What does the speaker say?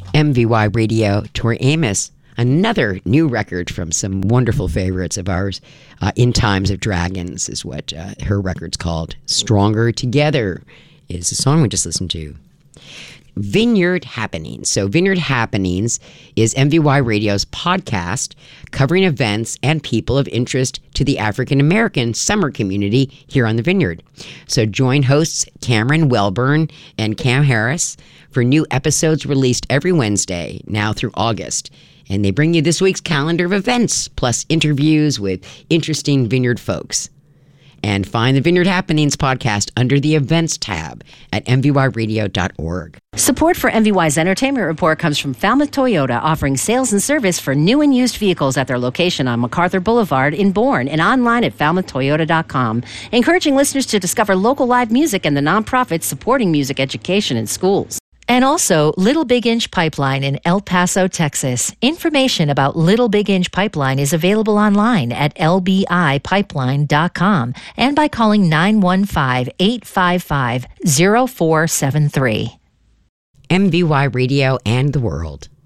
MVY Radio, Tori Amos. Another new record from some wonderful favorites of ours. In Times of Dragons is what her record's called. Stronger Together is the song we just listened to. Vineyard Happenings. So Vineyard Happenings is MVY Radio's podcast covering events and people of interest to the African American summer community here on the Vineyard. So join hosts Cameron Welburn and Cam Harris for new episodes released every Wednesday now through August. And they bring you this week's calendar of events, plus interviews with interesting Vineyard folks. And find the Vineyard Happenings podcast under the events tab at mvyradio.org. Support for MVY's Entertainment Report comes from Falmouth Toyota, offering sales and service for new and used vehicles at their location on MacArthur Boulevard in Bourne and online at falmouthtoyota.com, encouraging listeners to discover local live music and the nonprofits supporting music education in schools. And also, Little Big Inch Pipeline in El Paso, Texas. Information about Little Big Inch Pipeline is available online at lbipipeline.com and by calling 915-855-0473. MVY Radio and the world.